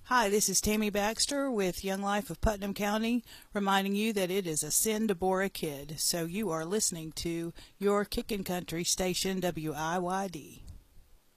Hi, this is Tammy Baxter with Young Life of Putnam County, reminding you that it is a sin to bore a kid. So you are listening to your Kickin' Country station, WIYD.